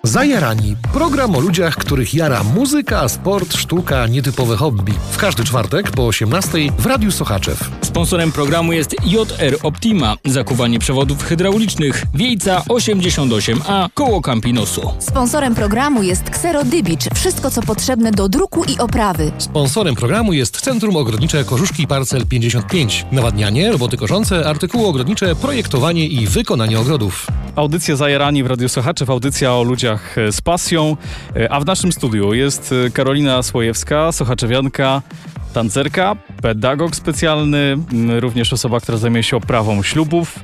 Zajarani. Program o ludziach, których jara muzyka, sport, sztuka, nietypowe hobby. W każdy czwartek po 18:00 w Radiu Sochaczew. Sponsorem programu jest JR Optima. Zakuwanie przewodów hydraulicznych. Wiejca 88A koło Campinosu. Sponsorem programu jest Xero Dybicz. Wszystko, co potrzebne do druku i oprawy. Sponsorem programu jest Centrum Ogrodnicze Korzuszki Parcel 55. Nawadnianie, roboty korzące, artykuły ogrodnicze, projektowanie i wykonanie ogrodów. Audycja Zajarani w Radiu Sochaczew, audycja o ludziach z pasją, a w naszym studiu jest Karolina Słojewska, sochaczewianka, tancerka, pedagog specjalny, również osoba, która zajmuje się oprawą ślubów.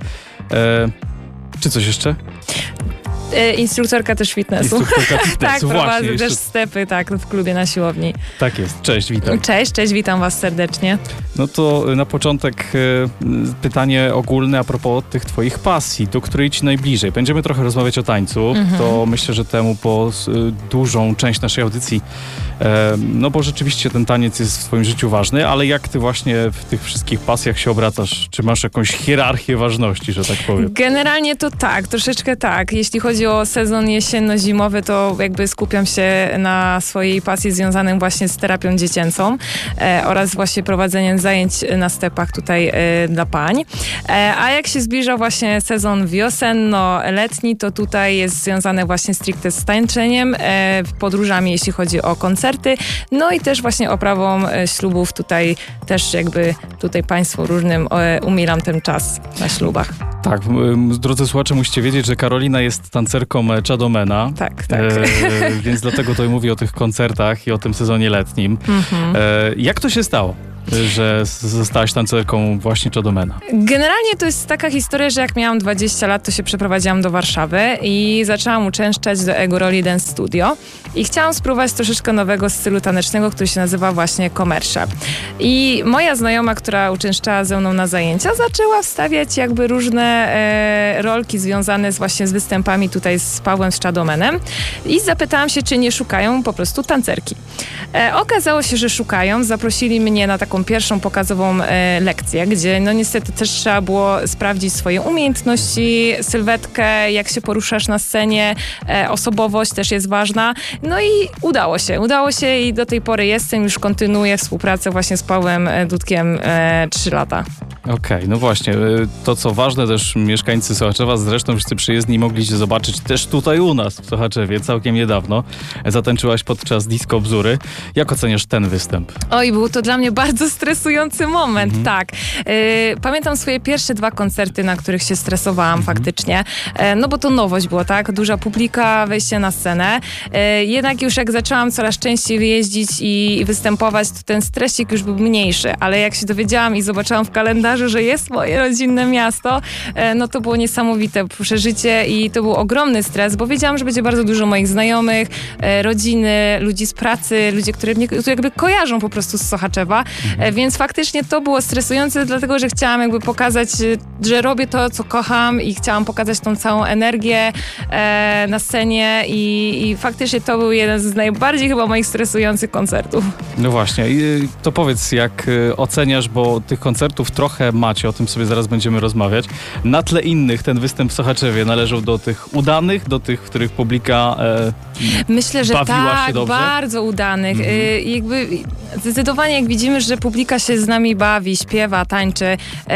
Czy coś jeszcze? Instruktorka też fitnessu. Tak, prowadzę też stepy w klubie na siłowni. Tak jest. Cześć, witam. Cześć, witam was serdecznie. No to na początek pytanie ogólne a propos tych twoich pasji, do której ci najbliżej. Będziemy trochę rozmawiać o tańcu, to myślę, że temu po dużą część naszej audycji, no bo rzeczywiście ten taniec jest w twoim życiu ważny, ale jak ty właśnie w tych wszystkich pasjach się obracasz? Czy masz jakąś hierarchię ważności, że tak powiem? Generalnie to tak, troszeczkę tak. Jeśli chodzi o sezon jesienno-zimowy, to jakby skupiam się na swojej pasji związanej właśnie z terapią dziecięcą oraz właśnie prowadzeniem zajęć na stepach tutaj dla pań. A jak się zbliża właśnie sezon wiosenno-letni, to tutaj jest związane właśnie stricte z tańczeniem, podróżami, jeśli chodzi o koncerty, no i też właśnie oprawą ślubów. Tutaj też jakby tutaj państwu różnym umilam ten czas na ślubach. Tak, drodzy słuchacze, musicie wiedzieć, że Karolina jest tancerką Chadomena. Tak. Więc dlatego tutaj mówię o tych koncertach i o tym sezonie letnim. Jak to się stało, że zostałaś tancerką właśnie Chadomena? Generalnie to jest taka historia, że jak miałam 20 lat, to się przeprowadziłam do Warszawy i zaczęłam uczęszczać do Ego Rolli Dance Studio i chciałam spróbować troszeczkę nowego stylu tanecznego, który się nazywa właśnie commercial. I moja znajoma, która uczęszczała ze mną na zajęcia, zaczęła wstawiać jakby różne rolki związane właśnie z występami tutaj z Pawłem, z Chadomenem i zapytałam się, czy nie szukają po prostu tancerki. Okazało się, że szukają. Zaprosili mnie na taką pierwszą pokazową lekcję, gdzie no niestety też trzeba było sprawdzić swoje umiejętności, sylwetkę, jak się poruszasz na scenie, osobowość też jest ważna. No i udało się i do tej pory jestem, już kontynuuję współpracę właśnie z Pawłem Dudkiem 3 lata. Okej, no właśnie, to co ważne też mieszkańcy Sochaczewa, zresztą wszyscy przyjezdni mogli się zobaczyć też tutaj u nas w Sochaczewie całkiem niedawno. Zatańczyłaś podczas Disco Bzury. Jak oceniasz ten występ? Oj, był to dla mnie bardzo stresujący moment, tak. Pamiętam swoje pierwsze 2 koncerty, na których się stresowałam faktycznie, no bo to nowość było, tak? Duża publika, wejście na scenę. Jednak już jak zaczęłam coraz częściej wyjeździć i występować, to ten stresik już był mniejszy, ale jak się dowiedziałam i zobaczyłam w kalendarzu, że jest moje rodzinne miasto, no to było niesamowite przeżycie i to był ogromny stres, bo wiedziałam, że będzie bardzo dużo moich znajomych, rodziny, ludzi z pracy, ludzie, które mnie jakby kojarzą po prostu z Sochaczewa, więc faktycznie to było stresujące, dlatego, że chciałam jakby pokazać, że robię to, co kocham i chciałam pokazać tą całą energię na scenie i faktycznie to był jeden z najbardziej chyba moich stresujących koncertów. No właśnie, to powiedz, jak oceniasz, bo tych koncertów trochę macie, o tym sobie zaraz będziemy rozmawiać. Na tle innych ten występ w Sochaczewie należał do tych udanych, do tych, w których publika myślę, że bawiła się dobrze? Bardzo udanych. Jakby zdecydowanie jak widzimy, że publika się z nami bawi, śpiewa, tańczy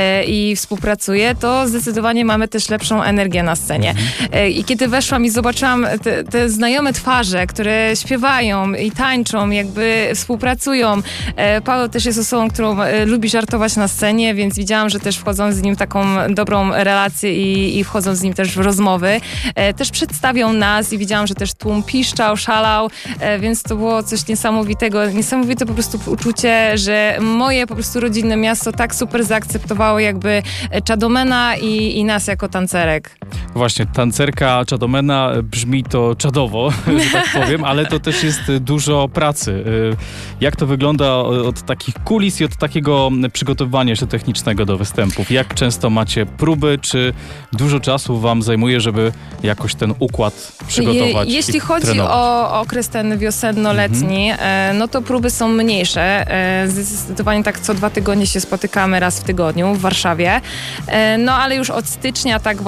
i współpracuje, to zdecydowanie mamy też lepszą energię na scenie. I kiedy weszłam i zobaczyłam te znajome twarze, które śpiewają i tańczą, jakby współpracują. Paweł też jest osobą, którą lubi żartować na scenie, więc widziałam, że też wchodzą z nim taką dobrą relację i wchodzą z nim też w rozmowy. Też przedstawią nas i widziałam, że też tłum piszczał, szalał, więc to było coś niesamowitego. Niesamowite po prostu uczucie, że moje po prostu rodzinne miasto tak super zaakceptowało jakby Chadomena i nas jako tancerek. Właśnie, tancerka Chadomena, brzmi to czadowo, że tak powiem, ale to też jest dużo pracy. Jak to wygląda od takich kulis i od takiego przygotowywania się technicznego do występów? Jak często macie próby? Czy dużo czasu wam zajmuje, żeby jakoś ten układ przygotować? Jeśli chodzi trenować? o okres ten wiosenno-letni, no to próby są mniejsze. Zdecydowanie tak co 2 tygodnie się spotykamy raz w tygodniu w Warszawie. No ale już od stycznia tak właśnie do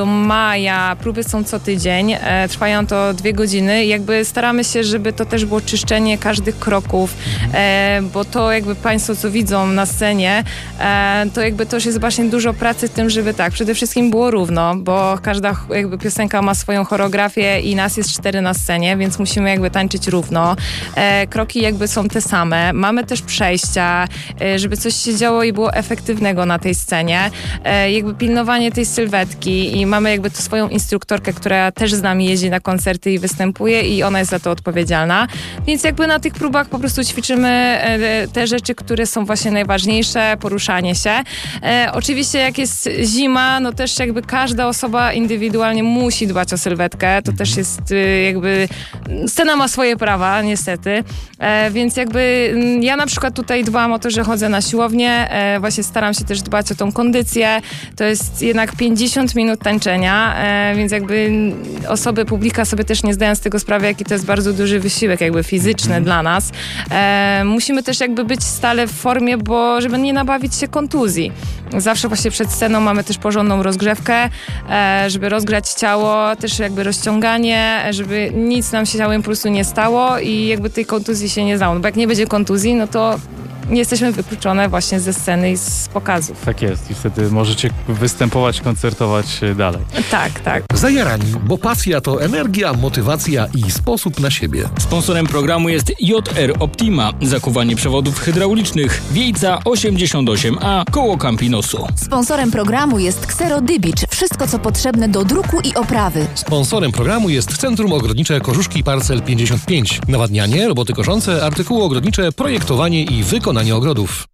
maja. Próby są co tydzień, trwają to 2 godziny. Jakby staramy się, żeby to też było czyszczenie każdych kroków, bo to jakby Państwo, co widzą na scenie, to jakby to już jest właśnie dużo pracy w tym, żeby tak, przede wszystkim było równo, bo każda jakby piosenka ma swoją choreografię i nas jest 4 na scenie, więc musimy jakby tańczyć równo. Kroki jakby są te same. Mamy też przejścia, żeby coś się działo i było efektywnego na tej scenie. Jakby pilnowanie tej sylwetki i mamy jakby tu swoją instruktorkę, która też z nami jeździ na koncerty i występuje i ona jest za to odpowiedzialna. Więc jakby na tych próbach po prostu ćwiczymy te rzeczy, które są właśnie najważniejsze, poruszanie się. Oczywiście jak jest zima, no też jakby każda osoba indywidualnie musi dbać o sylwetkę. To też jest jakby... Scena ma swoje prawa, niestety. Więc jakby ja na przykład tutaj dbam o to, że chodzę na siłownię. Właśnie staram się też dbać o tą kondycję. To jest jednak 50 minut tańczenia, więc jakby publika sobie też nie zdają z tego sprawy, jaki to jest bardzo duży wysiłek jakby fizyczny dla nas. Musimy też jakby być stale w formie, bo żeby nie nabawić się kontuzji. Zawsze właśnie przed sceną mamy też porządną rozgrzewkę, żeby rozgrać ciało, też jakby rozciąganie, żeby nic nam się ciałem po prostu nie stało i jakby tej kontuzji się nie stało. No bo jak nie będzie kontuzji, no to nie jesteśmy wykluczone właśnie ze sceny i z pokazów. Tak jest i wtedy możecie występować, koncertować dalej. Tak. Zajarani, bo pasja to energia, motywacja i sposób na siebie. Sponsorem programu jest JR Optima, zakuwanie przewodów hydraulicznych, Wiejca 88A, koło Campinosu. Sponsorem programu jest Xero Dybicz. Wszystko, co potrzebne do druku i oprawy. Sponsorem programu jest Centrum Ogrodnicze Kożuszki Parcel 55. Nawadnianie, roboty koszące, artykuły ogrodnicze, projektowanie i wykonanie ogrodów.